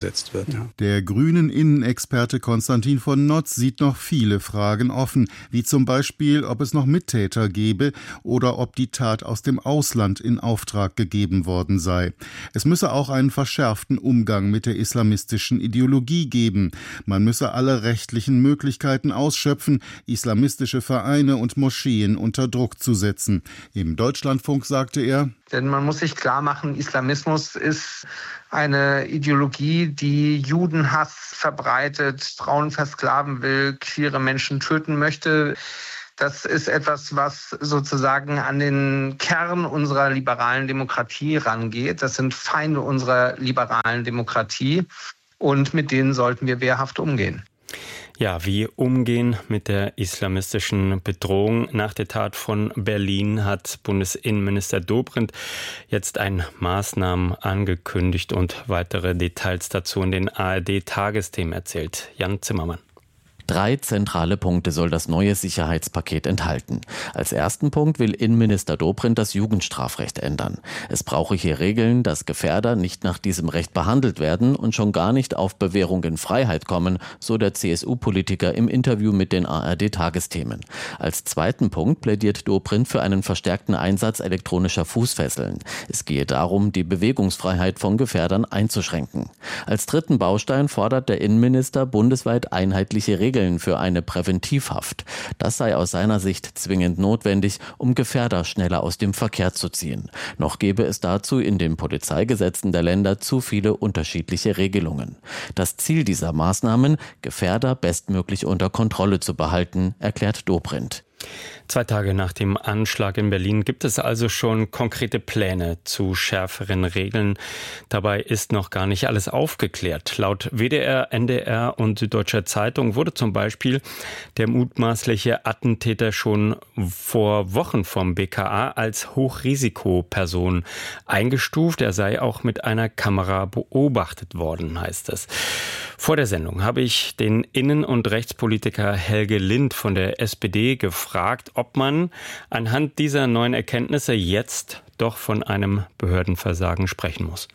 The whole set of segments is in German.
durchgesetzt wird. Ja. Der grünen Innenexperte Konstantin von Notz sieht noch viele Fragen offen, wie zum Beispiel, ob es noch Mittäter gebe oder ob die Tat aus dem Ausland in Auftrag gegeben worden sei. Es müsse auch einen verschärften Umgang mit der islamistischen Ideologie geben. Man müsse alle rechtlichen Möglichkeiten ausschöpfen, islamistische Vereine und Moscheen unter Druck zu setzen. Im Deutschlandfunk sagte er: Denn man muss sich klar machen, Islamismus ist eine Ideologie, die Judenhass verbreitet, Frauen versklaven will, queere Menschen töten möchte. Das ist etwas, was sozusagen an den Kern unserer liberalen Demokratie rangeht. Das sind Feinde unserer liberalen Demokratie und mit denen sollten wir wehrhaft umgehen. Ja, wie umgehen mit der islamistischen Bedrohung? Nach der Tat von Berlin hat Bundesinnenminister Dobrindt jetzt Maßnahmen angekündigt und weitere Details dazu in den ARD-Tagesthemen erzählt. Jan Zimmermann. 3 zentrale Punkte soll das neue Sicherheitspaket enthalten. Als ersten Punkt will Innenminister Dobrindt das Jugendstrafrecht ändern. Es brauche hier Regeln, dass Gefährder nicht nach diesem Recht behandelt werden und schon gar nicht auf Bewährung in Freiheit kommen, so der CSU-Politiker im Interview mit den ARD-Tagesthemen. Als zweiten Punkt plädiert Dobrindt für einen verstärkten Einsatz elektronischer Fußfesseln. Es gehe darum, die Bewegungsfreiheit von Gefährdern einzuschränken. Als dritten Baustein fordert der Innenminister bundesweit einheitliche Regeln für eine Präventivhaft. Das sei aus seiner Sicht zwingend notwendig, um Gefährder schneller aus dem Verkehr zu ziehen. Noch gäbe es dazu in den Polizeigesetzen der Länder zu viele unterschiedliche Regelungen. Das Ziel dieser Maßnahmen, Gefährder bestmöglich unter Kontrolle zu behalten, erklärt Dobrindt. 2 Tage nach dem Anschlag in Berlin gibt es also schon konkrete Pläne zu schärferen Regeln. Dabei ist noch gar nicht alles aufgeklärt. Laut WDR, NDR und Süddeutscher Zeitung wurde zum Beispiel der mutmaßliche Attentäter schon vor Wochen vom BKA als Hochrisikoperson eingestuft. Er sei auch mit einer Kamera beobachtet worden, heißt es. Vor der Sendung habe ich den Innen- und Rechtspolitiker Helge Lind von der SPD gefragt, ob man anhand dieser neuen Erkenntnisse jetzt doch von einem Behördenversagen sprechen muss.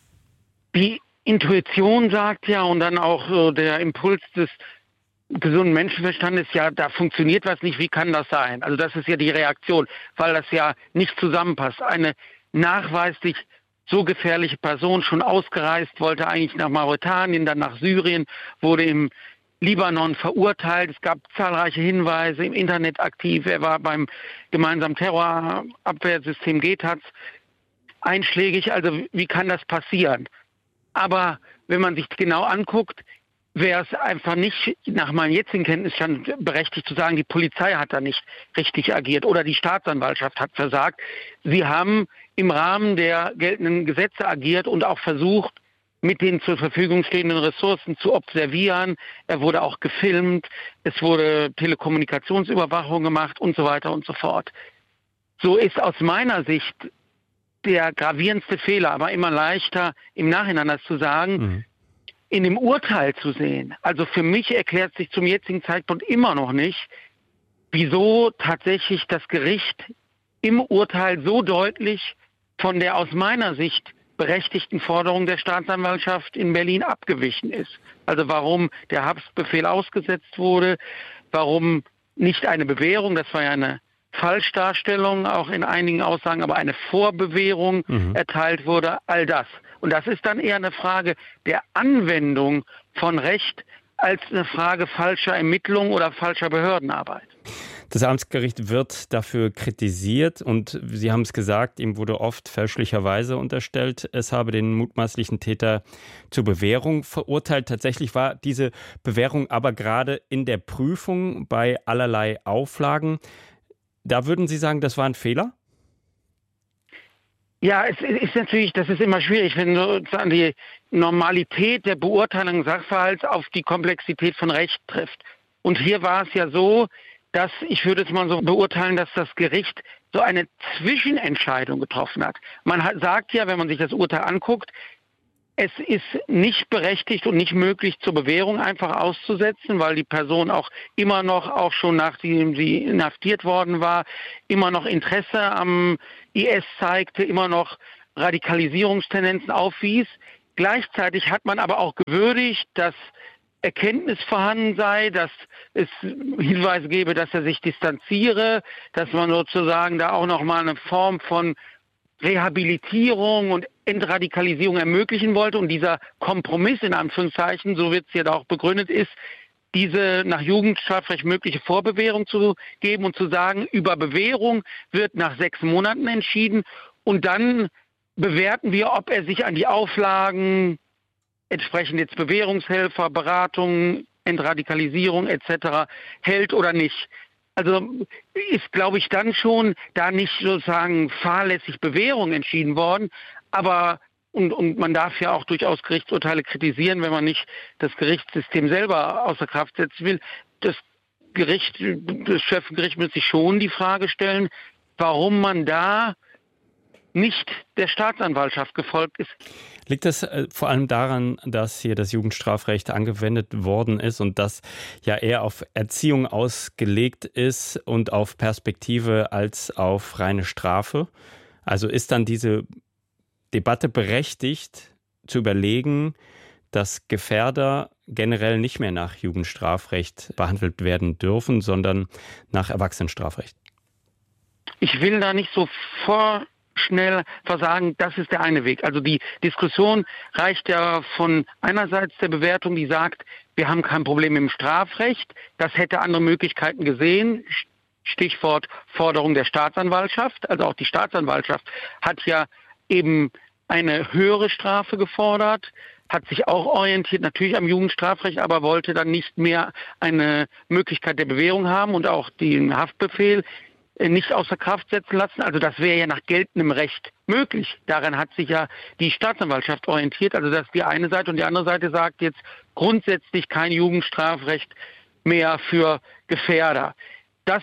Die Intuition sagt ja, und dann auch so der Impuls des gesunden Menschenverstandes, ja, da funktioniert was nicht, wie kann das sein? Also das ist ja die Reaktion, weil das ja nicht zusammenpasst. Eine nachweislich so gefährliche Person, schon ausgereist, wollte eigentlich nach Mauretanien, dann nach Syrien, wurde im Libanon verurteilt. Es gab zahlreiche Hinweise im Internet aktiv. Er war beim gemeinsamen Terrorabwehrsystem GTAZ einschlägig. Also wie kann das passieren? Aber wenn man sich genau anguckt, wäre es einfach nicht nach meinem jetzigen Kenntnisstand berechtigt zu sagen, die Polizei hat da nicht richtig agiert oder die Staatsanwaltschaft hat versagt. Sie haben im Rahmen der geltenden Gesetze agiert und auch versucht, mit den zur Verfügung stehenden Ressourcen zu observieren. Er wurde auch gefilmt, es wurde Telekommunikationsüberwachung gemacht und so weiter und so fort. So ist aus meiner Sicht der gravierendste Fehler, aber immer leichter im Nachhinein das zu sagen, in dem Urteil zu sehen. Also für mich erklärt sich zum jetzigen Zeitpunkt immer noch nicht, wieso tatsächlich das Gericht im Urteil so deutlich von der aus meiner Sicht berechtigten Forderung der Staatsanwaltschaft in Berlin abgewichen ist. Also warum der Haftbefehl ausgesetzt wurde, warum nicht eine Bewährung, das war ja eine Falschdarstellung, auch in einigen Aussagen, aber eine Vorbewährung erteilt wurde, all das. Und das ist dann eher eine Frage der Anwendung von Recht als eine Frage falscher Ermittlung oder falscher Behördenarbeit. Das Amtsgericht wird dafür kritisiert und Sie haben es gesagt, ihm wurde oft fälschlicherweise unterstellt, es habe den mutmaßlichen Täter zur Bewährung verurteilt. Tatsächlich war diese Bewährung aber gerade in der Prüfung bei allerlei Auflagen. Da würden Sie sagen, das war ein Fehler? Ja, es ist natürlich, das ist immer schwierig, wenn sozusagen die Normalität der Beurteilung des Sachverhalts auf die Komplexität von Recht trifft. Und hier war es ja so, dass, ich würde es mal so beurteilen, dass das Gericht so eine Zwischenentscheidung getroffen hat. Man sagt ja, wenn man sich das Urteil anguckt, es ist nicht berechtigt und nicht möglich, zur Bewährung einfach auszusetzen, weil die Person auch immer noch, auch schon nachdem sie inhaftiert worden war, immer noch Interesse am IS zeigte, immer noch Radikalisierungstendenzen aufwies. Gleichzeitig hat man aber auch gewürdigt, dass Erkenntnis vorhanden sei, dass es Hinweise gebe, dass er sich distanziere, dass man sozusagen da auch nochmal eine Form von Rehabilitierung und Entradikalisierung ermöglichen wollte. Und dieser Kompromiss, in Anführungszeichen, so wird es ja auch begründet, ist, diese nach Jugendstrafrecht mögliche Vorbewährung zu geben und zu sagen, über Bewährung wird nach 6 Monaten entschieden und dann bewerten wir, ob er sich an die Auflagen entsprechend jetzt Bewährungshelfer, Beratung, Entradikalisierung etc. hält oder nicht. Also ist, glaube ich, dann schon da nicht sozusagen fahrlässig Bewährung entschieden worden, aber und man darf ja auch durchaus Gerichtsurteile kritisieren, wenn man nicht das Gerichtssystem selber außer Kraft setzen will. Das Schöffengericht muss sich schon die Frage stellen, warum man da nicht der Staatsanwaltschaft gefolgt ist. Liegt es vor allem daran, dass hier das Jugendstrafrecht angewendet worden ist und das ja eher auf Erziehung ausgelegt ist und auf Perspektive als auf reine Strafe? Also ist dann diese Debatte berechtigt, zu überlegen, dass Gefährder generell nicht mehr nach Jugendstrafrecht behandelt werden dürfen, sondern nach Erwachsenenstrafrecht? Ich will da nicht so vorschnell versagen, das ist der eine Weg. Also die Diskussion reicht ja von einerseits der Bewertung, die sagt, wir haben kein Problem im Strafrecht, das hätte andere Möglichkeiten gesehen. Stichwort Forderung der Staatsanwaltschaft. Also auch die Staatsanwaltschaft hat ja eben eine höhere Strafe gefordert, hat sich auch orientiert natürlich am Jugendstrafrecht, aber wollte dann nicht mehr eine Möglichkeit der Bewährung haben und auch den Haftbefehl nicht außer Kraft setzen lassen. Also das wäre ja nach geltendem Recht möglich. Daran hat sich ja die Staatsanwaltschaft orientiert. Also das ist die eine Seite und die andere Seite sagt jetzt grundsätzlich kein Jugendstrafrecht mehr für Gefährder. Das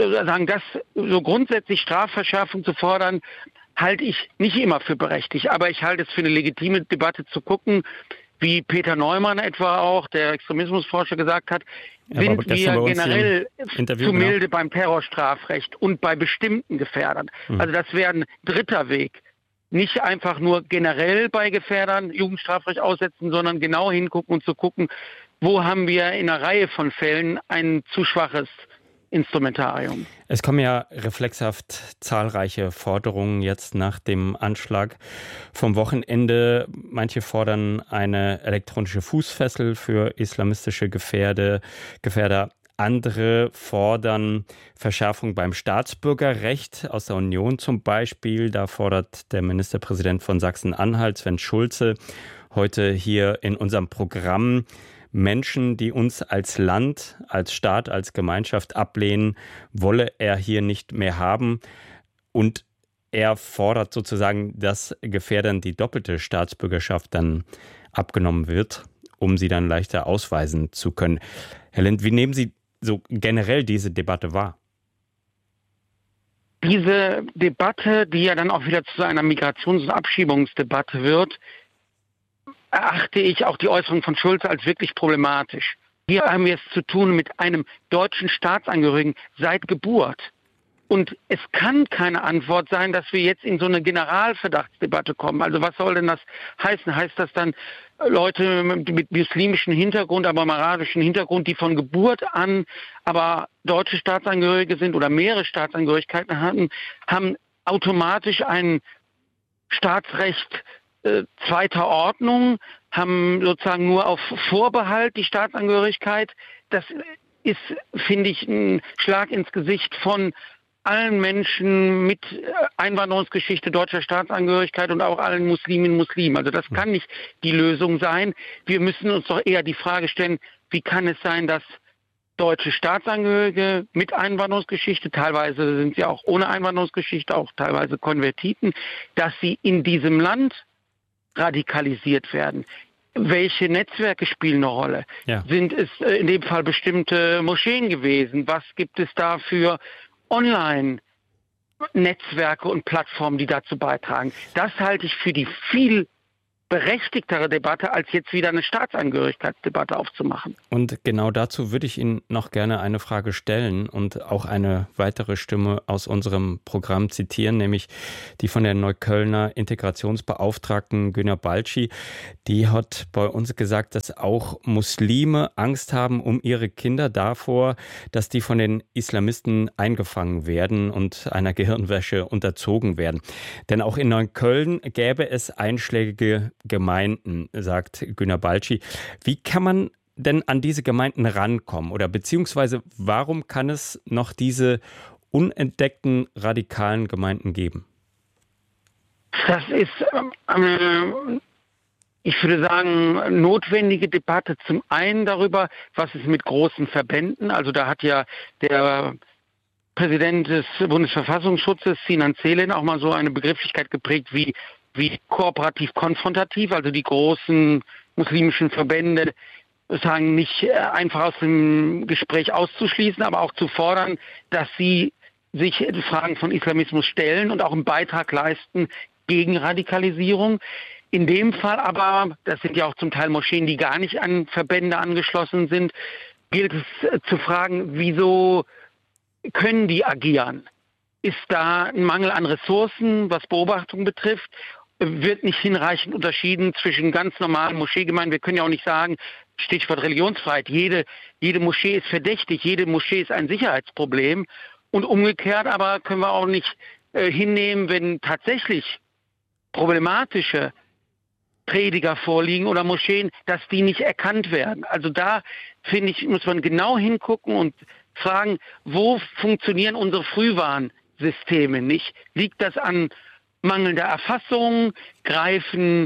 so grundsätzlich Strafverschärfung zu fordern, halte ich nicht immer für berechtigt. Aber ich halte es für eine legitime Debatte zu gucken, wie Peter Neumann etwa auch, der Extremismusforscher, gesagt hat, sind wir generell zu milde beim Terrorstrafrecht und bei bestimmten Gefährdern. Also das wäre ein dritter Weg. Nicht einfach nur generell bei Gefährdern Jugendstrafrecht aussetzen, sondern genau hingucken und zu gucken, wo haben wir in einer Reihe von Fällen ein zu schwaches Instrumentarium. Es kommen ja reflexhaft zahlreiche Forderungen jetzt nach dem Anschlag vom Wochenende. Manche fordern eine elektronische Fußfessel für islamistische Gefährder. Andere fordern Verschärfung beim Staatsbürgerrecht aus der Union zum Beispiel. Da fordert der Ministerpräsident von Sachsen-Anhalt, Sven Schulze, heute hier in unserem Programm, Menschen, die uns als Land, als Staat, als Gemeinschaft ablehnen, wolle er hier nicht mehr haben. Und er fordert sozusagen, dass Gefährdern die doppelte Staatsbürgerschaft dann abgenommen wird, um sie dann leichter ausweisen zu können. Herr Lind, wie nehmen Sie so generell diese Debatte wahr? Diese Debatte, die ja dann auch wieder zu einer Migrations- und Abschiebungsdebatte wird, erachte ich auch die Äußerung von Schulze als wirklich problematisch. Hier haben wir es zu tun mit einem deutschen Staatsangehörigen seit Geburt. Und es kann keine Antwort sein, dass wir jetzt in so eine Generalverdachtsdebatte kommen. Also was soll denn das heißen? Heißt das dann, Leute mit muslimischem Hintergrund, aber arabischen Hintergrund, die von Geburt an aber deutsche Staatsangehörige sind oder mehrere Staatsangehörigkeiten hatten, haben automatisch ein Staatsrecht zweiter Ordnung, haben sozusagen nur auf Vorbehalt die Staatsangehörigkeit. Das ist, finde ich, ein Schlag ins Gesicht von allen Menschen mit Einwanderungsgeschichte, deutscher Staatsangehörigkeit und auch allen Musliminnen und Muslimen. Also das kann nicht die Lösung sein. Wir müssen uns doch eher die Frage stellen, wie kann es sein, dass deutsche Staatsangehörige mit Einwanderungsgeschichte, teilweise sind sie auch ohne Einwanderungsgeschichte, auch teilweise Konvertiten, dass sie in diesem Land radikalisiert werden. Welche Netzwerke spielen eine Rolle? Ja. Sind es in dem Fall bestimmte Moscheen gewesen? Was gibt es da für Online-Netzwerke und Plattformen, die dazu beitragen? Das halte ich für die viel berechtigtere Debatte, als jetzt wieder eine Staatsangehörigkeitsdebatte aufzumachen. Und genau dazu würde ich Ihnen noch gerne eine Frage stellen und auch eine weitere Stimme aus unserem Programm zitieren, nämlich die von der Neuköllner Integrationsbeauftragten Günner Balci. Die hat bei uns gesagt, dass auch Muslime Angst haben um ihre Kinder davor, dass die von den Islamisten eingefangen werden und einer Gehirnwäsche unterzogen werden. Denn auch in Neukölln gäbe es einschlägige Gemeinden, sagt Günner Balci. Wie kann man denn an diese Gemeinden rankommen? Oder beziehungsweise warum kann es noch diese unentdeckten radikalen Gemeinden geben? Das ist ich würde sagen, notwendige Debatte zum einen darüber, was ist mit großen Verbänden. Also da hat ja der Präsident des Bundesverfassungsschutzes, Sinan Ceylan, auch mal so eine Begrifflichkeit geprägt wie kooperativ-konfrontativ, also die großen muslimischen Verbände sagen, nicht einfach aus dem Gespräch auszuschließen, aber auch zu fordern, dass sie sich Fragen von Islamismus stellen und auch einen Beitrag leisten gegen Radikalisierung. In dem Fall aber, das sind ja auch zum Teil Moscheen, die gar nicht an Verbände angeschlossen sind, gilt es zu fragen, wieso können die agieren? Ist da ein Mangel an Ressourcen, was Beobachtung betrifft? Wird nicht hinreichend unterschieden zwischen ganz normalen Moscheegemeinden. Wir können ja auch nicht sagen, Stichwort Religionsfreiheit, jede Moschee ist verdächtig, jede Moschee ist ein Sicherheitsproblem. Und umgekehrt aber können wir auch nicht hinnehmen, wenn tatsächlich problematische Prediger vorliegen oder Moscheen, dass die nicht erkannt werden. Also da, finde ich, muss man genau hingucken und fragen, wo funktionieren unsere Frühwarnsysteme nicht? Liegt das an mangelnder Erfassung? Greifen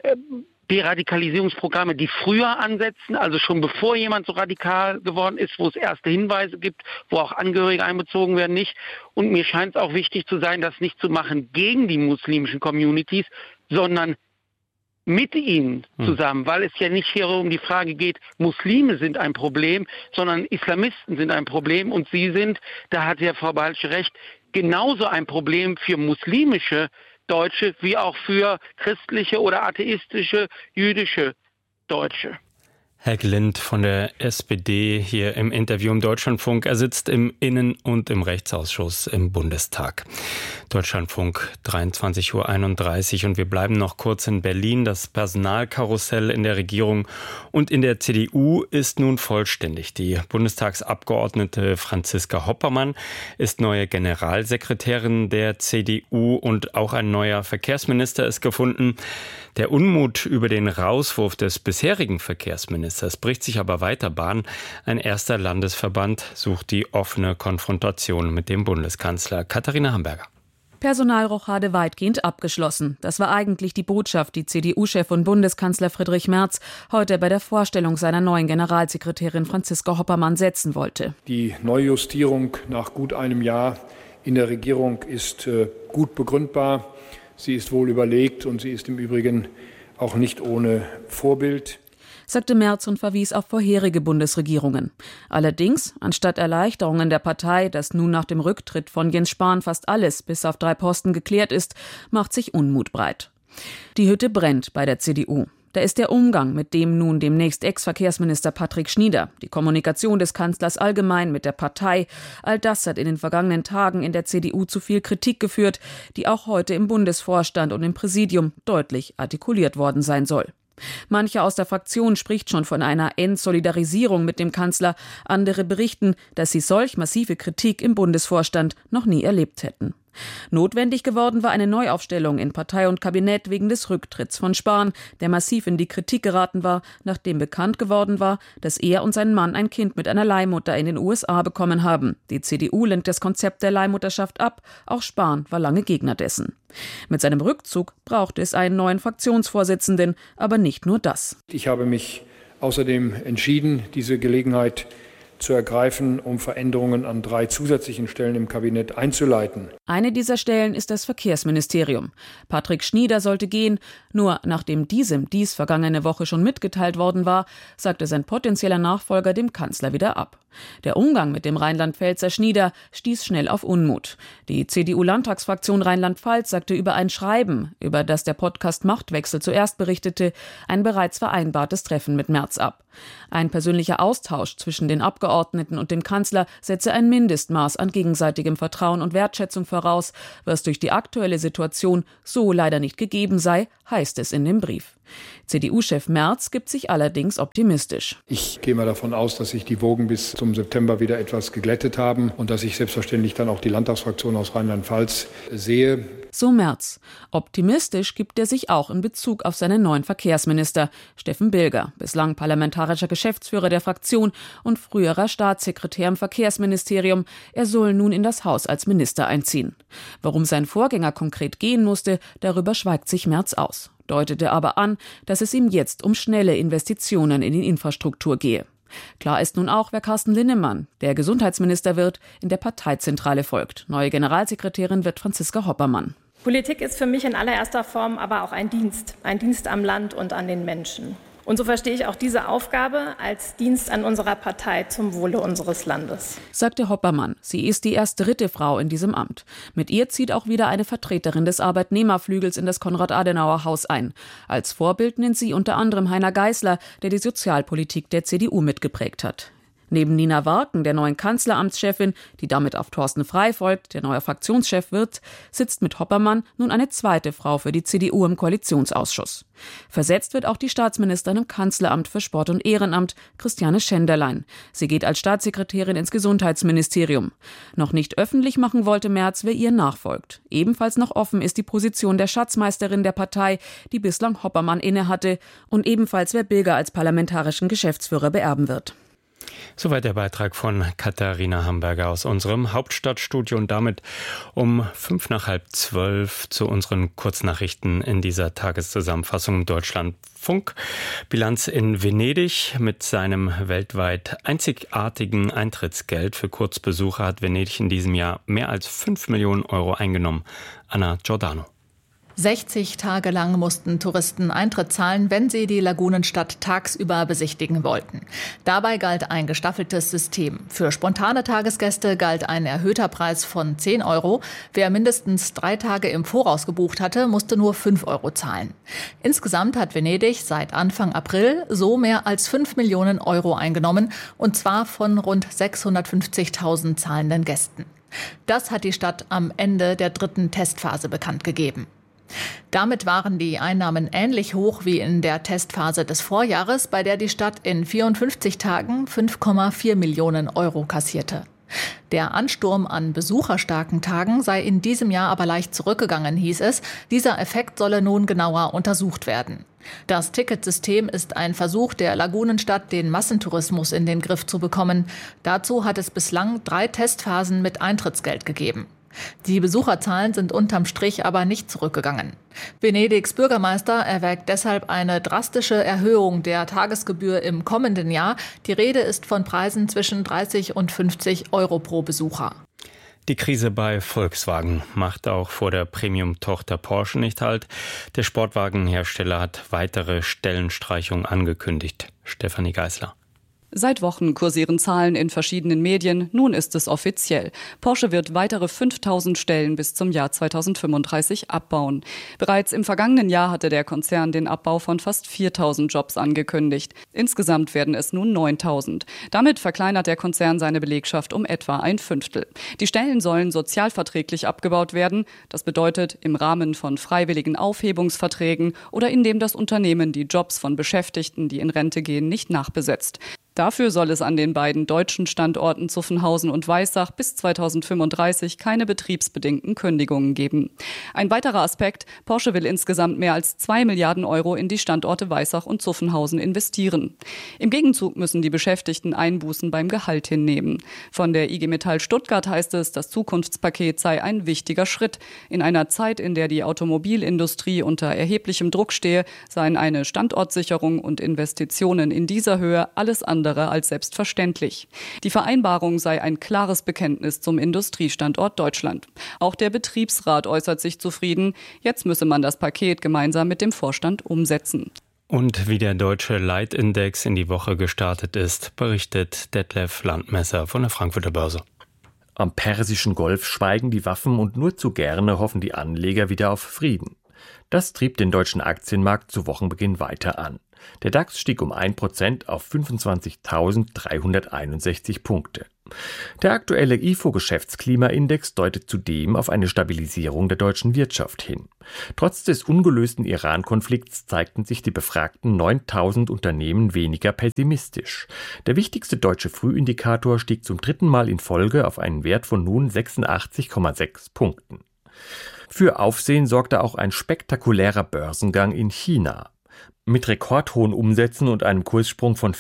Deradikalisierungsprogramme, die früher ansetzen, also schon bevor jemand so radikal geworden ist, wo es erste Hinweise gibt, wo auch Angehörige einbezogen werden, nicht? Und mir scheint es auch wichtig zu sein, das nicht zu machen gegen die muslimischen Communities, sondern mit ihnen zusammen, weil es ja nicht hier um die Frage geht, Muslime sind ein Problem, sondern Islamisten sind ein Problem und sie sind, da hat ja Frau Balci recht, genauso ein Problem für muslimische Deutsche wie auch für christliche oder atheistische, jüdische Deutsche. Herr Glind von der SPD hier im Interview im Deutschlandfunk. Er sitzt im Innen- und im Rechtsausschuss im Bundestag. Deutschlandfunk 23:31 Uhr und wir bleiben noch kurz in Berlin. Das Personalkarussell in der Regierung und in der CDU ist nun vollständig. Die Bundestagsabgeordnete Franziska Hoppermann ist neue Generalsekretärin der CDU und auch ein neuer Verkehrsminister ist gefunden. Der Unmut über den Rauswurf des bisherigen Verkehrsministers bricht sich aber weiter Bahn. Ein erster Landesverband sucht die offene Konfrontation mit dem Bundeskanzler. Katharina Hamburger. Personalrochade weitgehend abgeschlossen. Das war eigentlich die Botschaft, die CDU-Chef und Bundeskanzler Friedrich Merz heute bei der Vorstellung seiner neuen Generalsekretärin Franziska Hoppermann setzen wollte. Die Neujustierung nach gut einem Jahr in der Regierung ist gut begründbar. Sie ist wohl überlegt und sie ist im Übrigen auch nicht ohne Vorbild, sagte Merz und verwies auf vorherige Bundesregierungen. Allerdings, anstatt Erleichterungen der Partei, dass nun nach dem Rücktritt von Jens Spahn fast alles bis auf 3 Posten geklärt ist, macht sich Unmut breit. Die Hütte brennt bei der CDU. Da ist der Umgang mit dem nun demnächst Ex-Verkehrsminister Patrick Schnieder, die Kommunikation des Kanzlers allgemein mit der Partei. All das hat in den vergangenen Tagen in der CDU zu viel Kritik geführt, die auch heute im Bundesvorstand und im Präsidium deutlich artikuliert worden sein soll. Mancher aus der Fraktion spricht schon von einer Entsolidarisierung mit dem Kanzler. Andere berichten, dass sie solch massive Kritik im Bundesvorstand noch nie erlebt hätten. Notwendig geworden war eine Neuaufstellung in Partei und Kabinett wegen des Rücktritts von Spahn, der massiv in die Kritik geraten war, nachdem bekannt geworden war, dass er und sein Mann ein Kind mit einer Leihmutter in den USA bekommen haben. Die CDU lehnt das Konzept der Leihmutterschaft ab, auch Spahn war lange Gegner dessen. Mit seinem Rückzug brauchte es einen neuen Fraktionsvorsitzenden, aber nicht nur das. Ich habe mich außerdem entschieden, diese Gelegenheit zu ergreifen, um Veränderungen an 3 zusätzlichen Stellen im Kabinett einzuleiten. Eine dieser Stellen ist das Verkehrsministerium. Patrick Schnieder sollte gehen, nur nachdem diesem dies vergangene Woche schon mitgeteilt worden war, sagte sein potenzieller Nachfolger dem Kanzler wieder ab. Der Umgang mit dem Rheinland-Pfälzer Schnieder stieß schnell auf Unmut. Die CDU-Landtagsfraktion Rheinland-Pfalz sagte über ein Schreiben, über das der Podcast Machtwechsel zuerst berichtete, ein bereits vereinbartes Treffen mit Merz ab. Ein persönlicher Austausch zwischen den Abgeordneten und dem Kanzler setze ein Mindestmaß an gegenseitigem Vertrauen und Wertschätzung voraus, was durch die aktuelle Situation so leider nicht gegeben sei, heißt es in dem Brief. CDU-Chef Merz gibt sich allerdings optimistisch. Ich gehe mal davon aus, dass sich die Wogen bis zum September wieder etwas geglättet haben und dass ich selbstverständlich dann auch die Landtagsfraktion aus Rheinland-Pfalz sehe. So Merz. Optimistisch gibt er sich auch in Bezug auf seinen neuen Verkehrsminister, Steffen Bilger, bislang parlamentarischer Geschäftsführer der Fraktion und früherer Staatssekretär im Verkehrsministerium. Er soll nun in das Haus als Minister einziehen. Warum sein Vorgänger konkret gehen musste, darüber schweigt sich Merz aus, deutete aber an, dass es ihm jetzt um schnelle Investitionen in die Infrastruktur gehe. Klar ist nun auch, wer Carsten Linnemann, der Gesundheitsminister wird, in der Parteizentrale folgt. Neue Generalsekretärin wird Franziska Hoppermann. Politik ist für mich in allererster Form aber auch ein Dienst am Land und an den Menschen. Und so verstehe ich auch diese Aufgabe als Dienst an unserer Partei zum Wohle unseres Landes, sagte Hoppermann. Sie ist die erste Ritte-Frau in diesem Amt. Mit ihr zieht auch wieder eine Vertreterin des Arbeitnehmerflügels in das Konrad-Adenauer-Haus ein. Als Vorbild nennt sie unter anderem Heiner Geißler, der die Sozialpolitik der CDU mitgeprägt hat. Neben Nina Warken, der neuen Kanzleramtschefin, die damit auf Thorsten Frey folgt, der neuer Fraktionschef wird, sitzt mit Hoppermann nun eine zweite Frau für die CDU im Koalitionsausschuss. Versetzt wird auch die Staatsministerin im Kanzleramt für Sport und Ehrenamt, Christiane Schenderlein. Sie geht als Staatssekretärin ins Gesundheitsministerium. Noch nicht öffentlich machen wollte Merz, wer ihr nachfolgt. Ebenfalls noch offen ist die Position der Schatzmeisterin der Partei, die bislang Hoppermann innehatte, und ebenfalls wer Bilger als parlamentarischen Geschäftsführer beerben wird. Soweit der Beitrag von Katharina Hamburger aus unserem Hauptstadtstudio und damit um 11:55 zu unseren Kurznachrichten in dieser Tageszusammenfassung im Deutschlandfunk. Bilanz in Venedig. Mit seinem weltweit einzigartigen Eintrittsgeld für Kurzbesucher hat Venedig in diesem Jahr mehr als 5 Millionen Euro eingenommen. Anna Giordano. 60 Tage lang mussten Touristen Eintritt zahlen, wenn sie die Lagunenstadt tagsüber besichtigen wollten. Dabei galt ein gestaffeltes System. Für spontane Tagesgäste galt ein erhöhter Preis von 10 Euro. Wer mindestens 3 Tage im Voraus gebucht hatte, musste nur 5 Euro zahlen. Insgesamt hat Venedig seit Anfang April so mehr als 5 Millionen Euro eingenommen, und zwar von rund 650.000 zahlenden Gästen. Das hat die Stadt am Ende der 3. Testphase bekannt gegeben. Damit waren die Einnahmen ähnlich hoch wie in der Testphase des Vorjahres, bei der die Stadt in 54 Tagen 5,4 Millionen Euro kassierte. Der Ansturm an besucherstarken Tagen sei in diesem Jahr aber leicht zurückgegangen, hieß es. Dieser Effekt solle nun genauer untersucht werden. Das Ticketsystem ist ein Versuch der Lagunenstadt, den Massentourismus in den Griff zu bekommen. Dazu hat es bislang 3 Testphasen mit Eintrittsgeld gegeben. Die Besucherzahlen sind unterm Strich aber nicht zurückgegangen. Venedigs Bürgermeister erwägt deshalb eine drastische Erhöhung der Tagesgebühr im kommenden Jahr. Die Rede ist von Preisen zwischen 30 und 50 Euro pro Besucher. Die Krise bei Volkswagen macht auch vor der Premium-Tochter Porsche nicht Halt. Der Sportwagenhersteller hat weitere Stellenstreichungen angekündigt. Stefanie Geißler. Seit Wochen kursieren Zahlen in verschiedenen Medien. Nun ist es offiziell. Porsche wird weitere 5.000 Stellen bis zum Jahr 2035 abbauen. Bereits im vergangenen Jahr hatte der Konzern den Abbau von fast 4.000 Jobs angekündigt. Insgesamt werden es nun 9.000. Damit verkleinert der Konzern seine Belegschaft um etwa ein Fünftel. Die Stellen sollen sozialverträglich abgebaut werden. Das bedeutet im Rahmen von freiwilligen Aufhebungsverträgen oder indem das Unternehmen die Jobs von Beschäftigten, die in Rente gehen, nicht nachbesetzt. Dafür soll es an den beiden deutschen Standorten Zuffenhausen und Weissach bis 2035 keine betriebsbedingten Kündigungen geben. Ein weiterer Aspekt: Porsche will insgesamt mehr als 2 Milliarden Euro in die Standorte Weissach und Zuffenhausen investieren. Im Gegenzug müssen die Beschäftigten Einbußen beim Gehalt hinnehmen. Von der IG Metall Stuttgart heißt es, das Zukunftspaket sei ein wichtiger Schritt. In einer Zeit, in der die Automobilindustrie unter erheblichem Druck stehe, seien eine Standortsicherung und Investitionen in dieser Höhe alles andere andere als selbstverständlich. Die Vereinbarung sei ein klares Bekenntnis zum Industriestandort Deutschland. Auch der Betriebsrat äußert sich zufrieden. Jetzt müsse man das Paket gemeinsam mit dem Vorstand umsetzen. Und wie der deutsche Leitindex in die Woche gestartet ist, berichtet Detlef Landmesser von der Frankfurter Börse. Am Persischen Golf schweigen die Waffen und nur zu gerne hoffen die Anleger wieder auf Frieden. Das trieb den deutschen Aktienmarkt zu Wochenbeginn weiter an. Der DAX stieg um 1% auf 25.361 Punkte. Der aktuelle IFO-Geschäftsklimaindex deutet zudem auf eine Stabilisierung der deutschen Wirtschaft hin. Trotz des ungelösten Iran-Konflikts zeigten sich die befragten 9.000 Unternehmen weniger pessimistisch. Der wichtigste deutsche Frühindikator stieg zum dritten Mal in Folge auf einen Wert von nun 86,6 Punkten. Für Aufsehen sorgte auch ein spektakulärer Börsengang in China. Mit rekordhohen Umsätzen und einem Kurssprung von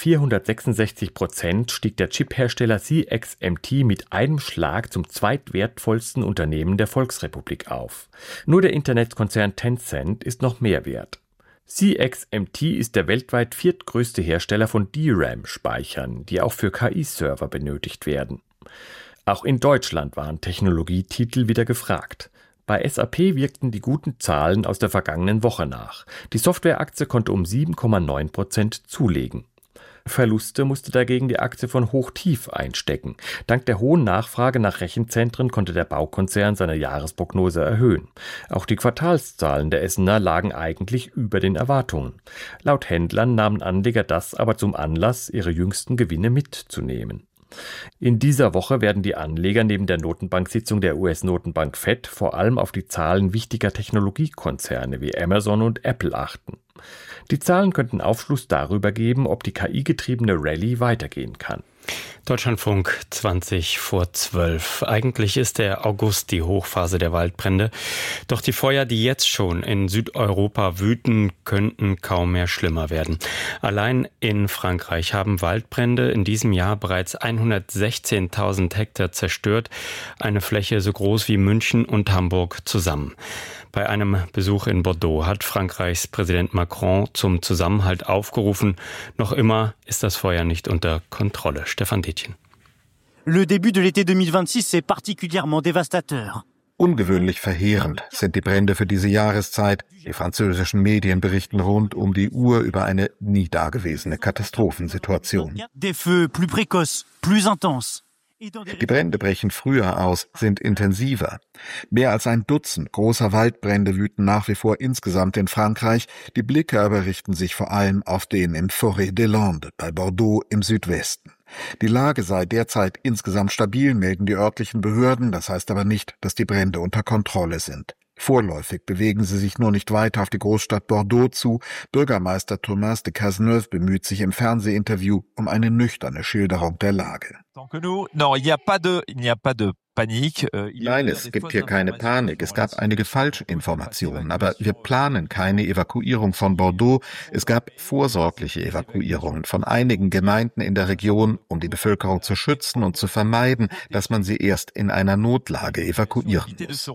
466% stieg der Chiphersteller CXMT mit einem Schlag zum zweitwertvollsten Unternehmen der Volksrepublik auf. Nur der Internetkonzern Tencent ist noch mehr wert. CXMT ist der weltweit viertgrößte Hersteller von DRAM-Speichern, die auch für KI-Server benötigt werden. Auch in Deutschland waren Technologietitel wieder gefragt. Bei SAP wirkten die guten Zahlen aus der vergangenen Woche nach. Die Softwareaktie konnte um 7,9% zulegen. Verluste musste dagegen die Aktie von Hochtief einstecken. Dank der hohen Nachfrage nach Rechenzentren konnte der Baukonzern seine Jahresprognose erhöhen. Auch die Quartalszahlen der Essener lagen eigentlich über den Erwartungen. Laut Händlern nahmen Anleger das aber zum Anlass, ihre jüngsten Gewinne mitzunehmen. In dieser Woche werden die Anleger neben der Notenbanksitzung der US-Notenbank Fed vor allem auf die Zahlen wichtiger Technologiekonzerne wie Amazon und Apple achten. Die Zahlen könnten Aufschluss darüber geben, ob die KI-getriebene Rallye weitergehen kann. Deutschlandfunk 11:20. Eigentlich ist der August die Hochphase der Waldbrände. Doch die Feuer, die jetzt schon in Südeuropa wüten, könnten kaum mehr schlimmer werden. Allein in Frankreich haben Waldbrände in diesem Jahr bereits 116.000 Hektar zerstört. Eine Fläche so groß wie München und Hamburg zusammen. Bei einem Besuch in Bordeaux hat Frankreichs Präsident Macron zum Zusammenhalt aufgerufen. Noch immer ist das Feuer nicht unter Kontrolle. Stefan Detjen. Le début de l'été 2026 est particulièrement dévastateur. Ungewöhnlich verheerend sind die Brände für diese Jahreszeit. Die französischen Medien berichten rund um die Uhr über eine nie dagewesene Katastrophensituation. Des feux plus précoces, plus intenses. Die Brände brechen früher aus, sind intensiver. Mehr als ein Dutzend großer Waldbrände wüten nach wie vor insgesamt in Frankreich. Die Blicke aber richten sich vor allem auf den im Forêt des Landes bei Bordeaux im Südwesten. Die Lage sei derzeit insgesamt stabil, melden die örtlichen Behörden. Das heißt aber nicht, dass die Brände unter Kontrolle sind. Vorläufig bewegen sie sich nur nicht weiter auf die Großstadt Bordeaux zu. Bürgermeister Thomas de Cazeneuve bemüht sich im Fernsehinterview um eine nüchterne Schilderung der Lage. Nein, es gibt hier keine Panik. Es gab einige Falschinformationen, aber wir planen keine Evakuierung von Bordeaux. Es gab vorsorgliche Evakuierungen von einigen Gemeinden in der Region, um die Bevölkerung zu schützen und zu vermeiden, dass man sie erst in einer Notlage evakuieren muss.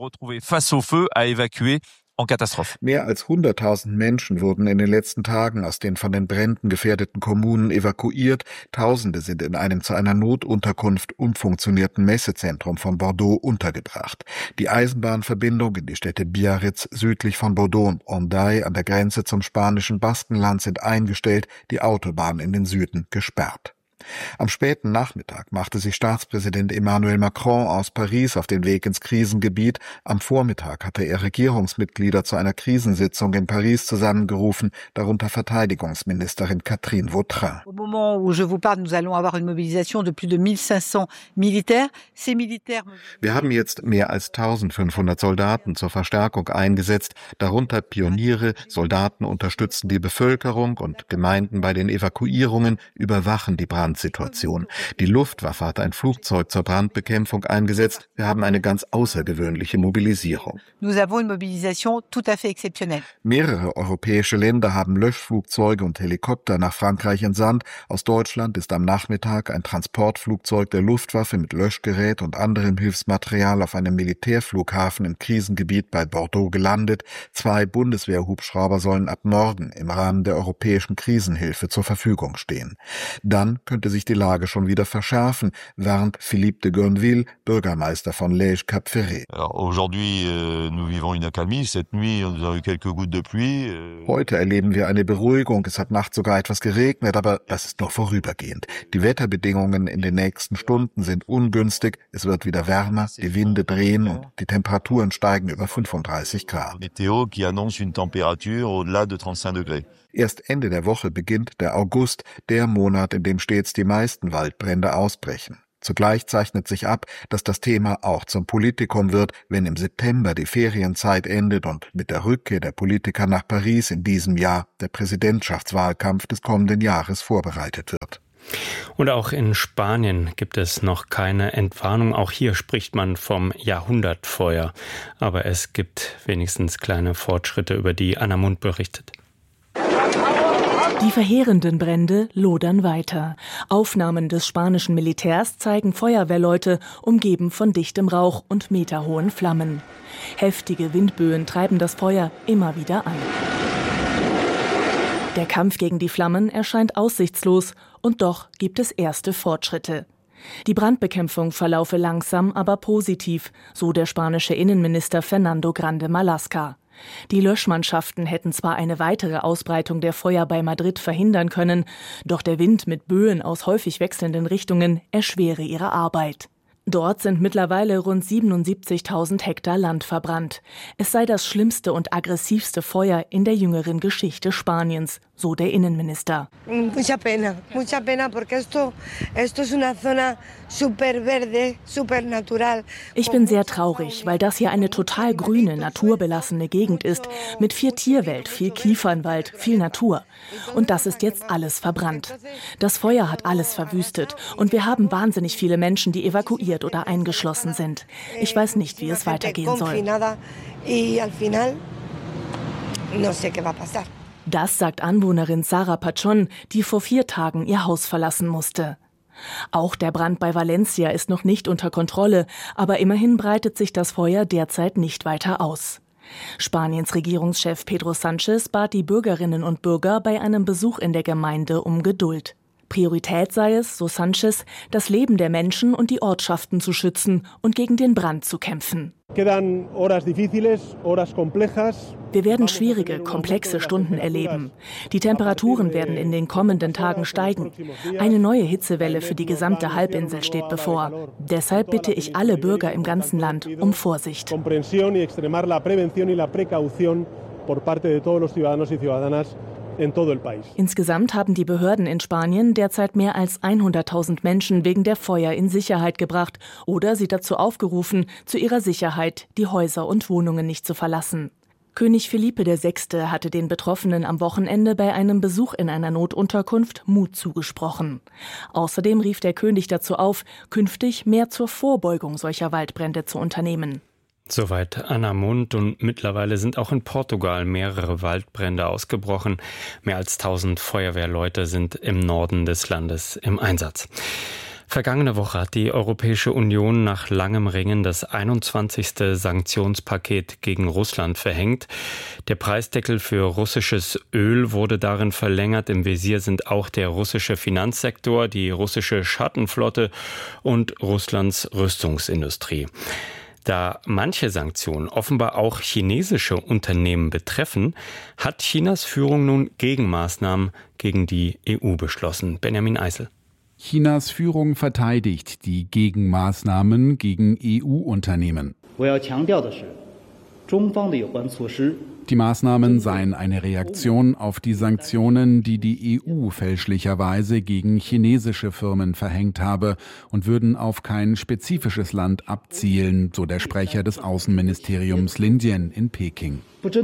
Mehr als 100.000 Menschen wurden in den letzten Tagen aus den von den Bränden gefährdeten Kommunen evakuiert. Tausende sind in einem zu einer Notunterkunft umfunktionierten Messezentrum von Bordeaux untergebracht. Die Eisenbahnverbindung in die Städte Biarritz südlich von Bordeaux und Hendaye an der Grenze zum spanischen Baskenland sind eingestellt, die Autobahn in den Süden gesperrt. Am späten Nachmittag machte sich Staatspräsident Emmanuel Macron aus Paris auf den Weg ins Krisengebiet. Am Vormittag hatte er Regierungsmitglieder zu einer Krisensitzung in Paris zusammengerufen, darunter Verteidigungsministerin Catherine Vautrin. Au moment où je vous parle, nous allons avoir une mobilisation de plus de 1500 militaires. Ces militaires... Wir haben jetzt mehr als 1500 Soldaten zur Verstärkung eingesetzt, darunter Pioniere. Soldaten unterstützen die Bevölkerung und Gemeinden bei den Evakuierungen, überwachen die Brandsituation. Die Luftwaffe hat ein Flugzeug zur Brandbekämpfung eingesetzt. Wir haben eine ganz außergewöhnliche Mobilisierung. Nous avons une mobilisation tout à fait exceptionnelle. Mehrere europäische Länder haben Löschflugzeuge und Helikopter nach Frankreich entsandt. Aus Deutschland ist am Nachmittag ein Transportflugzeug der Luftwaffe mit Löschgerät und anderem Hilfsmaterial auf einem Militärflughafen im Krisengebiet bei Bordeaux gelandet. 2 Bundeswehrhubschrauber sollen ab morgen im Rahmen der europäischen Krisenhilfe zur Verfügung stehen. Dann können könnte sich die Lage schon wieder verschärfen, warnt Philippe de Gonville, Bürgermeister von Lège-Cap-Ferré. Heute erleben wir eine Beruhigung, es hat nachts sogar etwas geregnet, aber das ist nur vorübergehend. Die Wetterbedingungen in den nächsten Stunden sind ungünstig, es wird wieder wärmer, die Winde drehen und die Temperaturen steigen über 35 Grad. Erst Ende der Woche beginnt der August, der Monat, in dem stets die meisten Waldbrände ausbrechen. Zugleich zeichnet sich ab, dass das Thema auch zum Politikum wird, wenn im September die Ferienzeit endet und mit der Rückkehr der Politiker nach Paris in diesem Jahr der Präsidentschaftswahlkampf des kommenden Jahres vorbereitet wird. Und auch in Spanien gibt es noch keine Entwarnung. Auch hier spricht man vom Jahrhundertfeuer. Aber es gibt wenigstens kleine Fortschritte, über die Anna Mund berichtet. Die verheerenden Brände lodern weiter. Aufnahmen des spanischen Militärs zeigen Feuerwehrleute, umgeben von dichtem Rauch und meterhohen Flammen. Heftige Windböen treiben das Feuer immer wieder an. Der Kampf gegen die Flammen erscheint aussichtslos, und doch gibt es erste Fortschritte. Die Brandbekämpfung verlaufe langsam, aber positiv, so der spanische Innenminister Fernando Grande Marlaska. Die Löschmannschaften hätten zwar eine weitere Ausbreitung der Feuer bei Madrid verhindern können, doch der Wind mit Böen aus häufig wechselnden Richtungen erschwere ihre Arbeit. Dort sind mittlerweile rund 77.000 Hektar Land verbrannt. Es sei das schlimmste und aggressivste Feuer in der jüngeren Geschichte Spaniens, so der Innenminister. Mucha pena, porque esto es una zona super verde, super natural. Ich bin sehr traurig, weil das hier eine total grüne, naturbelassene Gegend ist, mit viel Tierwelt, viel Kiefernwald, viel Natur. Und das ist jetzt alles verbrannt. Das Feuer hat alles verwüstet und wir haben wahnsinnig viele Menschen, die evakuiert oder eingeschlossen sind. Ich weiß nicht, wie es weitergehen soll. Das sagt Anwohnerin Sara Pachon, die vor 4 Tagen ihr Haus verlassen musste. Auch der Brand bei Valencia ist noch nicht unter Kontrolle, aber immerhin breitet sich das Feuer derzeit nicht weiter aus. Spaniens Regierungschef Pedro Sánchez bat die Bürgerinnen und Bürger bei einem Besuch in der Gemeinde um Geduld. Priorität sei es, so Sánchez, das Leben der Menschen und die Ortschaften zu schützen und gegen den Brand zu kämpfen. Wir werden schwierige, komplexe Stunden erleben. Die Temperaturen werden in den kommenden Tagen steigen. Eine neue Hitzewelle für die gesamte Halbinsel steht bevor. Deshalb bitte ich alle Bürger im ganzen Land um Vorsicht. Insgesamt haben die Behörden in Spanien derzeit mehr als 100.000 Menschen wegen der Feuer in Sicherheit gebracht oder sie dazu aufgerufen, zu ihrer Sicherheit die Häuser und Wohnungen nicht zu verlassen. König Felipe VI. Hatte den Betroffenen am Wochenende bei einem Besuch in einer Notunterkunft Mut zugesprochen. Außerdem rief der König dazu auf, künftig mehr zur Vorbeugung solcher Waldbrände zu unternehmen. Soweit Anna Mund, und mittlerweile sind auch in Portugal mehrere Waldbrände ausgebrochen. Mehr als 1000 Feuerwehrleute sind im Norden des Landes im Einsatz. Vergangene Woche hat die Europäische Union nach langem Ringen das 21. Sanktionspaket gegen Russland verhängt. Der Preisdeckel für russisches Öl wurde darin verlängert. Im Visier sind auch der russische Finanzsektor, die russische Schattenflotte und Russlands Rüstungsindustrie. Da manche Sanktionen offenbar auch chinesische Unternehmen betreffen, hat Chinas Führung nun Gegenmaßnahmen gegen die EU beschlossen. Benjamin Eisel. Chinas Führung verteidigt die Gegenmaßnahmen gegen EU-Unternehmen. Die Maßnahmen seien eine Reaktion auf die Sanktionen, die die EU fälschlicherweise gegen chinesische Firmen verhängt habe, und würden auf kein spezifisches Land abzielen, so der Sprecher des Außenministeriums Lin Jian in Peking.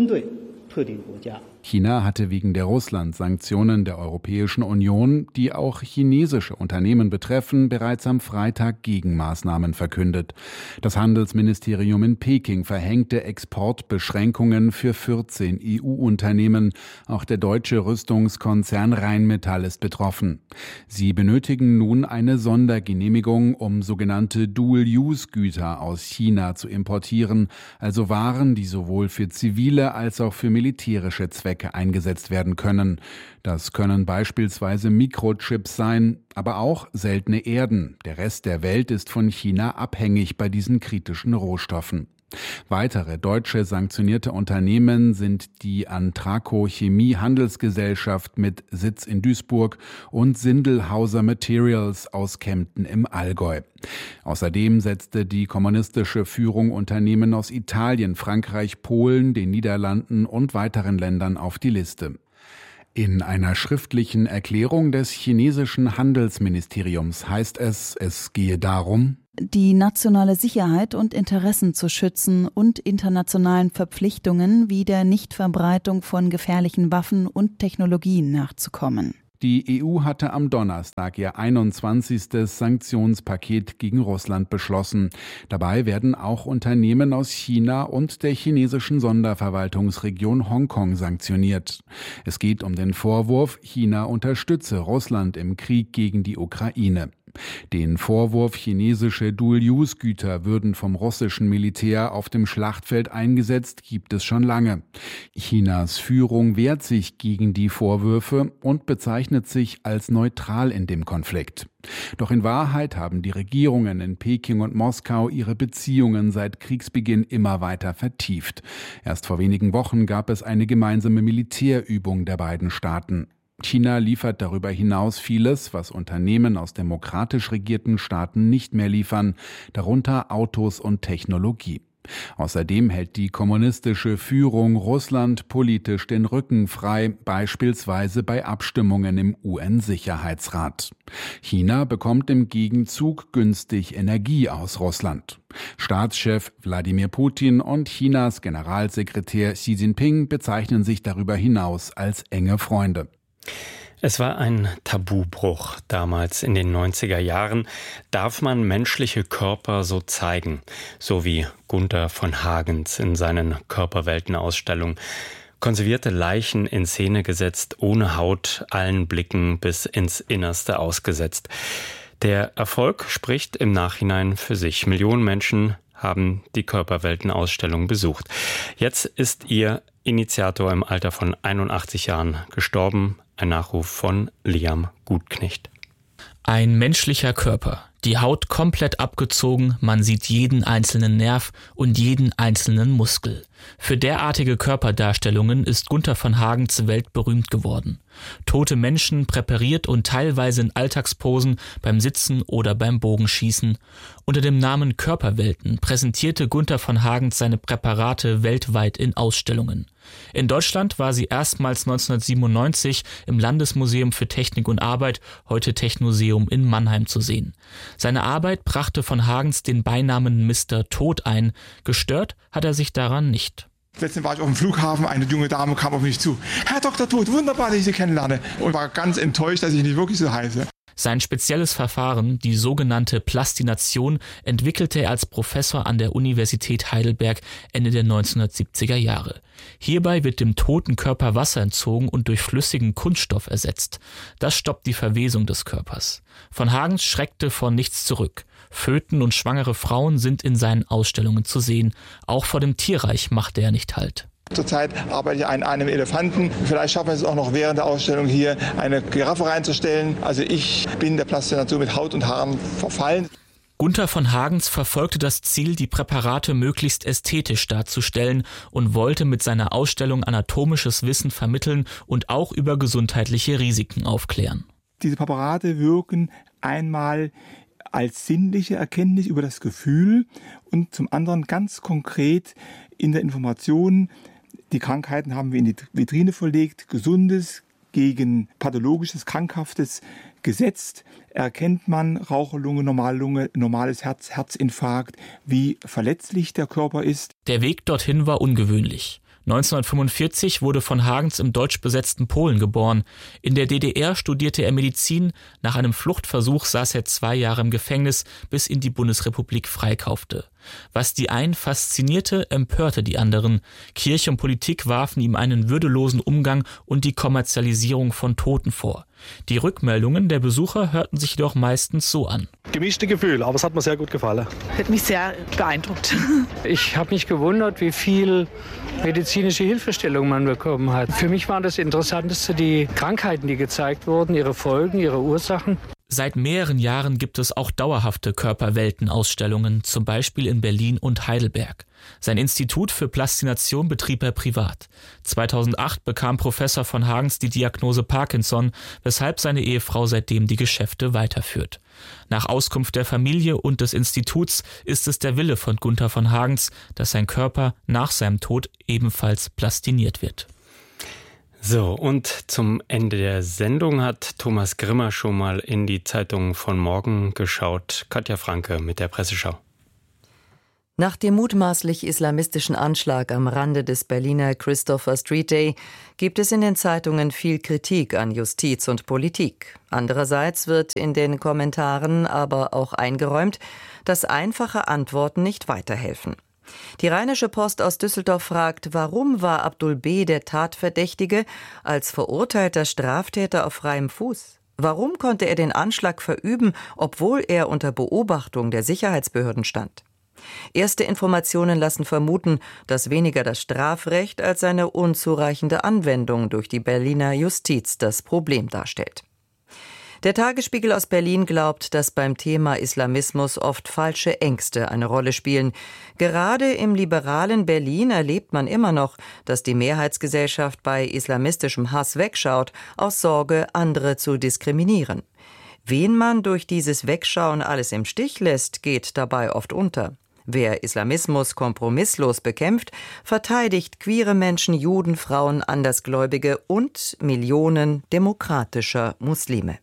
China hatte wegen der Russland-Sanktionen der Europäischen Union, die auch chinesische Unternehmen betreffen, bereits am Freitag Gegenmaßnahmen verkündet. Das Handelsministerium in Peking verhängte Exportbeschränkungen für 14 EU-Unternehmen. Auch der deutsche Rüstungskonzern Rheinmetall ist betroffen. Sie benötigen nun eine Sondergenehmigung, um sogenannte Dual-Use-Güter aus China zu importieren, also Waren, die sowohl für zivile als auch für militärische Zwecke Handzwecke eingesetzt werden können. Das können beispielsweise Mikrochips sein, aber auch seltene Erden. Der Rest der Welt ist von China abhängig bei diesen kritischen Rohstoffen. Weitere deutsche sanktionierte Unternehmen sind die Antraco Chemie Handelsgesellschaft mit Sitz in Duisburg und Sindelhauser Materials aus Kempten im Allgäu. Außerdem setzte die kommunistische Führung Unternehmen aus Italien, Frankreich, Polen, den Niederlanden und weiteren Ländern auf die Liste. In einer schriftlichen Erklärung des chinesischen Handelsministeriums heißt es gehe darum, die nationale Sicherheit und Interessen zu schützen und internationalen Verpflichtungen wie der Nichtverbreitung von gefährlichen Waffen und Technologien nachzukommen. Die EU hatte am Donnerstag ihr 21. Sanktionspaket gegen Russland beschlossen. Dabei werden auch Unternehmen aus China und der chinesischen Sonderverwaltungsregion Hongkong sanktioniert. Es geht um den Vorwurf, China unterstütze Russland im Krieg gegen die Ukraine. Den Vorwurf, chinesische Dual-Use-Güter würden vom russischen Militär auf dem Schlachtfeld eingesetzt, gibt es schon lange. Chinas Führung wehrt sich gegen die Vorwürfe und bezeichnet sich als neutral in dem Konflikt. Doch in Wahrheit haben die Regierungen in Peking und Moskau ihre Beziehungen seit Kriegsbeginn immer weiter vertieft. Erst vor wenigen Wochen gab es eine gemeinsame Militärübung der beiden Staaten. China liefert darüber hinaus vieles, was Unternehmen aus demokratisch regierten Staaten nicht mehr liefern, darunter Autos und Technologie. Außerdem hält die kommunistische Führung Russland politisch den Rücken frei, beispielsweise bei Abstimmungen im UN-Sicherheitsrat. China bekommt im Gegenzug günstig Energie aus Russland. Staatschef Wladimir Putin und Chinas Generalsekretär Xi Jinping bezeichnen sich darüber hinaus als enge Freunde. Es war ein Tabubruch damals in den 90er Jahren. Darf man menschliche Körper so zeigen? So wie Gunther von Hagens in seinen Körperweltenausstellungen. Konservierte Leichen in Szene gesetzt, ohne Haut, allen Blicken bis ins Innerste ausgesetzt. Der Erfolg spricht im Nachhinein für sich. Millionen Menschen haben die Körperweltenausstellung besucht. Jetzt ist ihr Initiator im Alter von 81 Jahren gestorben. Ein Nachruf von Liam Gutknecht. Ein menschlicher Körper, die Haut komplett abgezogen, man sieht jeden einzelnen Nerv und jeden einzelnen Muskel. Für derartige Körperdarstellungen ist Gunther von Hagens weltberühmt geworden. Tote Menschen präpariert und teilweise in Alltagsposen beim Sitzen oder beim Bogenschießen. Unter dem Namen Körperwelten präsentierte Gunther von Hagens seine Präparate weltweit in Ausstellungen. In Deutschland war sie erstmals 1997 im Landesmuseum für Technik und Arbeit, heute Technoseum in Mannheim zu sehen. Seine Arbeit brachte von Hagens den Beinamen Mr. Tod ein. Gestört hat er sich daran nicht. Letztens war ich auf dem Flughafen, eine junge Dame kam auf mich zu. Herr Dr. Tod, wunderbar, dass ich Sie kennenlerne. Und war ganz enttäuscht, dass ich nicht wirklich so heiße. Sein spezielles Verfahren, die sogenannte Plastination, entwickelte er als Professor an der Universität Heidelberg Ende der 1970er Jahre. Hierbei wird dem toten Körper Wasser entzogen und durch flüssigen Kunststoff ersetzt. Das stoppt die Verwesung des Körpers. Von Hagens schreckte vor nichts zurück. Föten und schwangere Frauen sind in seinen Ausstellungen zu sehen. Auch vor dem Tierreich machte er nicht Halt. Zurzeit arbeite ich an einem Elefanten. Vielleicht schaffen wir es auch noch während der Ausstellung hier eine Giraffe reinzustellen. Also ich bin der Plastination mit Haut und Haaren verfallen. Gunther von Hagens verfolgte das Ziel, die Präparate möglichst ästhetisch darzustellen und wollte mit seiner Ausstellung anatomisches Wissen vermitteln und auch über gesundheitliche Risiken aufklären. Diese Präparate wirken einmal als sinnliche Erkenntnis über das Gefühl und zum anderen ganz konkret in der Information. Die Krankheiten haben wir in die Vitrine verlegt, Gesundes gegen Pathologisches, Krankhaftes gesetzt. Erkennt man Raucherlunge, Normallunge, normales Herz, Herzinfarkt, wie verletzlich der Körper ist. Der Weg dorthin war ungewöhnlich. 1945 wurde von Hagens im deutsch besetzten Polen geboren. In der DDR studierte er Medizin. Nach einem Fluchtversuch saß er 2 Jahre im Gefängnis, bis ihn die Bundesrepublik freikaufte. Was die einen faszinierte, empörte die anderen. Kirche und Politik warfen ihm einen würdelosen Umgang und die Kommerzialisierung von Toten vor. Die Rückmeldungen der Besucher hörten sich jedoch meistens so an. gemischte Gefühle, aber es hat mir sehr gut gefallen. Hat mich sehr beeindruckt. Ich habe mich gewundert, wie viel medizinische Hilfestellung man bekommen hat. Für mich war das Interessanteste die Krankheiten, die gezeigt wurden, ihre Folgen, ihre Ursachen. Seit mehreren Jahren gibt es auch dauerhafte Körperweltenausstellungen, zum Beispiel in Berlin und Heidelberg. Sein Institut für Plastination betrieb er privat. 2008 bekam Professor von Hagens die Diagnose Parkinson, weshalb seine Ehefrau seitdem die Geschäfte weiterführt. Nach Auskunft der Familie und des Instituts ist es der Wille von Gunther von Hagens, dass sein Körper nach seinem Tod ebenfalls plastiniert wird. So, und zum Ende der Sendung hat Thomas Grimmer schon mal in die Zeitungen von morgen geschaut. Katja Franke mit der Presseschau. Nach dem mutmaßlich islamistischen Anschlag am Rande des Berliner Christopher Street Day gibt es in den Zeitungen viel Kritik an Justiz und Politik. Andererseits wird in den Kommentaren aber auch eingeräumt, dass einfache Antworten nicht weiterhelfen. Die Rheinische Post aus Düsseldorf fragt, warum war Abdul B. der Tatverdächtige als verurteilter Straftäter auf freiem Fuß? Warum konnte er den Anschlag verüben, obwohl er unter Beobachtung der Sicherheitsbehörden stand? Erste Informationen lassen vermuten, dass weniger das Strafrecht als seine unzureichende Anwendung durch die Berliner Justiz das Problem darstellt. Der Tagesspiegel aus Berlin glaubt, dass beim Thema Islamismus oft falsche Ängste eine Rolle spielen. Gerade im liberalen Berlin erlebt man immer noch, dass die Mehrheitsgesellschaft bei islamistischem Hass wegschaut, aus Sorge, andere zu diskriminieren. Wen man durch dieses Wegschauen alles im Stich lässt, geht dabei oft unter. Wer Islamismus kompromisslos bekämpft, verteidigt queere Menschen, Juden, Frauen, Andersgläubige und Millionen demokratischer Muslime.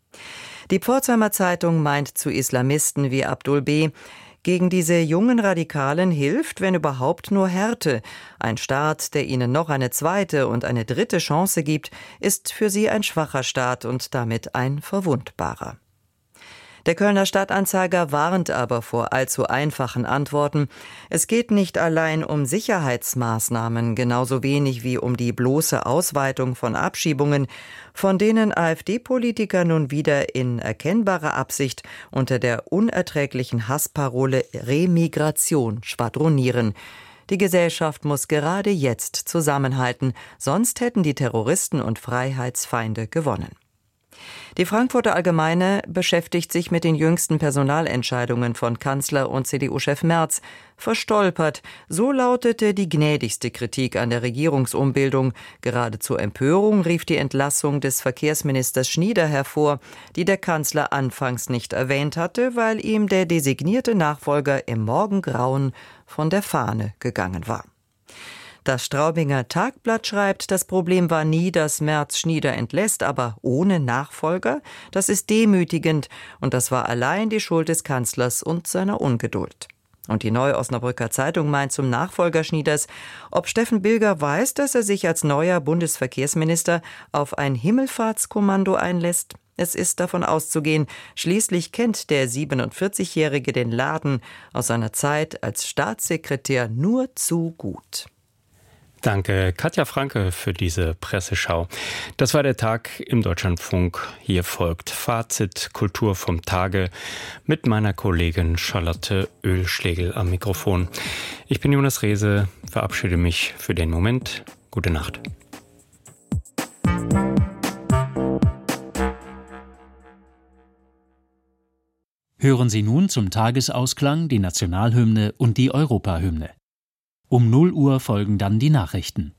Die Pforzheimer Zeitung meint zu Islamisten wie Abdul B., gegen diese jungen Radikalen hilft, wenn überhaupt, nur Härte. Ein Staat, der ihnen noch eine zweite und eine dritte Chance gibt, ist für sie ein schwacher Staat und damit ein verwundbarer. Der Kölner Stadtanzeiger warnt aber vor allzu einfachen Antworten. Es geht nicht allein um Sicherheitsmaßnahmen, genauso wenig wie um die bloße Ausweitung von Abschiebungen, von denen AfD-Politiker nun wieder in erkennbarer Absicht unter der unerträglichen Hassparole Remigration schwadronieren. Die Gesellschaft muss gerade jetzt zusammenhalten, sonst hätten die Terroristen und Freiheitsfeinde gewonnen. Die Frankfurter Allgemeine beschäftigt sich mit den jüngsten Personalentscheidungen von Kanzler und CDU-Chef Merz. Verstolpert, so lautete die gnädigste Kritik an der Regierungsumbildung. Gerade zur Empörung rief die Entlassung des Verkehrsministers Schnieder hervor, die der Kanzler anfangs nicht erwähnt hatte, weil ihm der designierte Nachfolger im Morgengrauen von der Fahne gegangen war. Das Straubinger Tagblatt schreibt, das Problem war nie, dass Merz Schnieder entlässt, aber ohne Nachfolger, das ist demütigend und das war allein die Schuld des Kanzlers und seiner Ungeduld. Und die Neue Osnabrücker Zeitung meint zum Nachfolger Schnieders, ob Steffen Bilger weiß, dass er sich als neuer Bundesverkehrsminister auf ein Himmelfahrtskommando einlässt. Es ist davon auszugehen, schließlich kennt der 47-Jährige den Laden aus seiner Zeit als Staatssekretär nur zu gut. Danke, Katja Franke, für diese Presseschau. Das war der Tag im Deutschlandfunk. Hier folgt Fazit Kultur vom Tage mit meiner Kollegin Charlotte Oehlschlegel am Mikrofon. Ich bin Jonas Rehse, verabschiede mich für den Moment. Gute Nacht. Hören Sie nun zum Tagesausklang die Nationalhymne und die Europahymne. Um 0 Uhr folgen dann die Nachrichten.